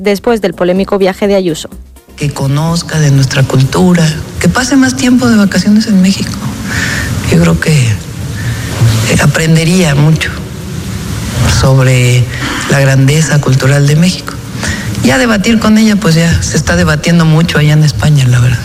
meses después del polémico viaje de Ayuso. Que conozca de nuestra cultura, que pase más tiempo de vacaciones en México. Yo creo que aprendería mucho sobre la grandeza cultural de México. Ya debatir con ella, pues ya se está debatiendo mucho allá en España, la verdad.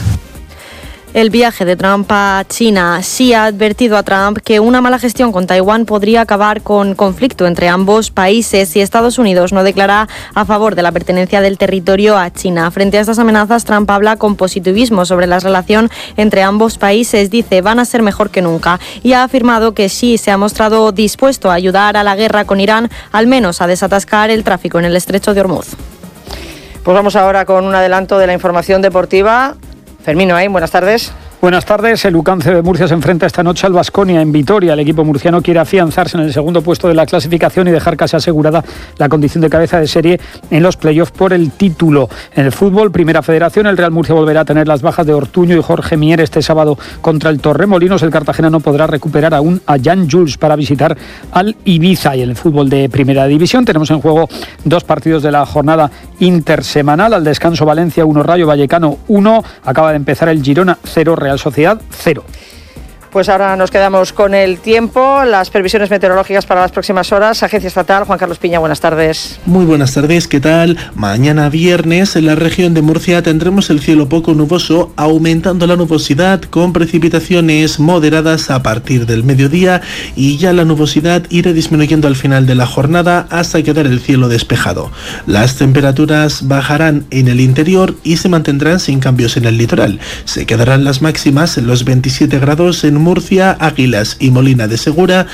El viaje de Trump a China. Xi ha advertido a Trump que una mala gestión con Taiwán podría acabar con conflicto entre ambos países si Estados Unidos no declara a favor de la pertenencia del territorio a China. Frente a estas amenazas, Trump habla con positivismo sobre la relación entre ambos países. Dice, van a ser mejor que nunca. Y ha afirmado que Xi se ha mostrado dispuesto a ayudar a la guerra con Irán, al menos a desatascar el tráfico en el estrecho de Hormuz. Pues vamos ahora con un adelanto de la información deportiva. Fermín Noain, buenas tardes. Buenas tardes. El UCAM de Murcia se enfrenta esta noche al Baskonia en Vitoria. El equipo murciano quiere afianzarse en el segundo puesto de la clasificación y dejar casi asegurada la condición de cabeza de serie en los playoffs por el título. En el fútbol, Primera Federación, el Real Murcia volverá a tener las bajas de Ortuño y Jorge Mier este sábado contra el Torremolinos. El Cartagena no podrá recuperar aún a Jan Jules para visitar al Ibiza. Y en el fútbol de Primera División tenemos en juego 2 partidos de la jornada intersemanal. Al descanso, Valencia 1, Rayo Vallecano 1. Acaba de empezar el Girona 0, Real Sociedad 0. Pues ahora nos quedamos con el tiempo, las previsiones meteorológicas para las próximas horas. Agencia Estatal, Juan Carlos Piña, buenas tardes. Muy buenas tardes, ¿qué tal? Mañana viernes en la región de Murcia tendremos el cielo poco nuboso, aumentando la nubosidad con precipitaciones moderadas a partir del mediodía y ya la nubosidad irá disminuyendo al final de la jornada hasta quedar el cielo despejado. Las temperaturas bajarán en el interior y se mantendrán sin cambios en el litoral. Se quedarán las máximas en los 27 grados en Murcia, Águilas y Molina de Segura,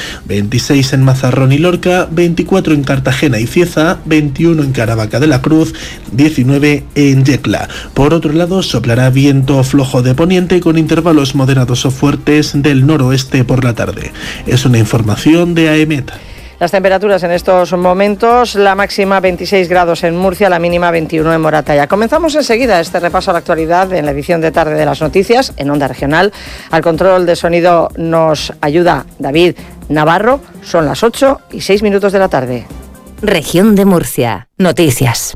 26 en Mazarrón y Lorca, 24 en Cartagena y Cieza, 21 en Caravaca de la Cruz, 19 en Yecla. Por otro lado, soplará viento flojo de poniente con intervalos moderados o fuertes del noroeste por la tarde. Es una información de AEMET. Las temperaturas en estos momentos, la máxima 26 grados en Murcia, la mínima 21 en Moratalla. Comenzamos enseguida este repaso a la actualidad en la edición de tarde de las noticias en Onda Regional. Al control de sonido nos ayuda David Navarro. Son las 8:06 de la tarde. Región de Murcia. Noticias.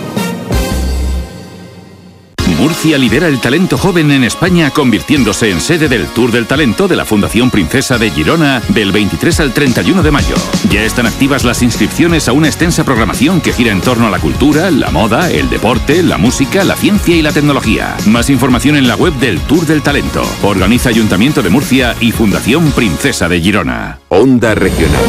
Murcia lidera el talento joven en España, convirtiéndose en sede del Tour del Talento de la Fundación Princesa de Girona del 23 al 31 de mayo. Ya están activas las inscripciones a una extensa programación que gira en torno a la cultura, la moda, el deporte, la música, la ciencia y la tecnología. Más información en la web del Tour del Talento. Organiza Ayuntamiento de Murcia y Fundación Princesa de Girona. Onda Regional.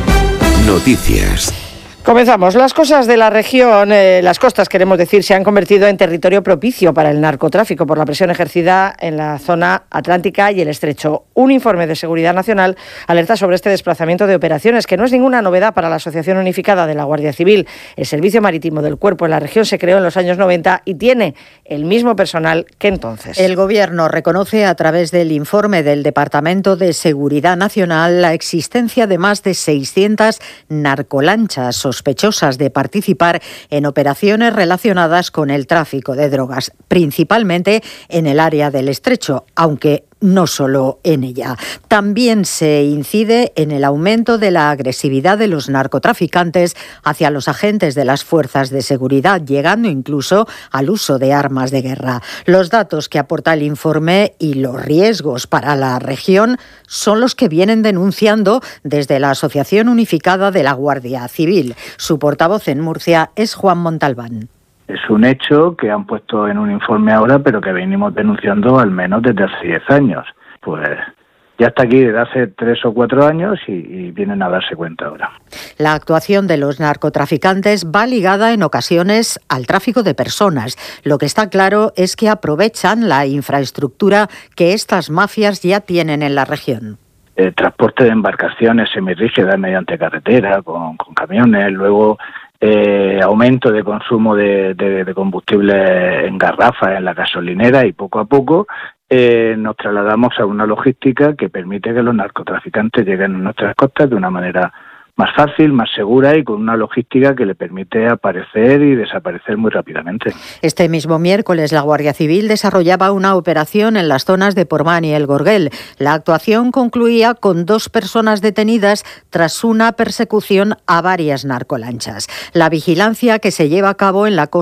Noticias. Comenzamos. Las costas de la región, las costas, queremos decir, se han convertido en territorio propicio para el narcotráfico por la presión ejercida en la zona atlántica y el estrecho. Un informe de Seguridad Nacional alerta sobre este desplazamiento de operaciones, que no es ninguna novedad para la Asociación Unificada de la Guardia Civil. El Servicio Marítimo del Cuerpo en la región se creó en los años 90 y tiene el mismo personal que entonces. El Gobierno reconoce a través del informe del Departamento de Seguridad Nacional la existencia de más de 600 narcolanchas sospechosas de participar en operaciones relacionadas con el tráfico de drogas, principalmente en el área del estrecho, aunque no solo en ella. También se incide en el aumento de la agresividad de los narcotraficantes hacia los agentes de las fuerzas de seguridad, llegando incluso al uso de armas de guerra. Los datos que aporta el informe y los riesgos para la región son los que vienen denunciando desde la Asociación Unificada de la Guardia Civil. Su portavoz en Murcia es Juan Montalbán. Es un hecho que han puesto en un informe ahora, pero que venimos denunciando al menos desde hace 10 años. Pues ya está aquí desde hace 3 o 4 años y vienen a darse cuenta ahora. La actuación de los narcotraficantes va ligada en ocasiones al tráfico de personas. Lo que está claro es que aprovechan la infraestructura que estas mafias ya tienen en la región. Transporte de embarcaciones semirrígidas mediante carretera, con camiones, luego aumento de consumo de combustible en garrafas en la gasolinera y poco a poco nos trasladamos a una logística que permite que los narcotraficantes lleguen a nuestras costas de una manera más fácil, más segura y con una logística que le permite aparecer y desaparecer muy rápidamente. Este mismo miércoles la Guardia Civil desarrollaba una operación en las zonas de Portmán y El Gorguel. La actuación concluía con 2 personas detenidas tras una persecución a varias narcolanchas. La vigilancia que se lleva a cabo en la costa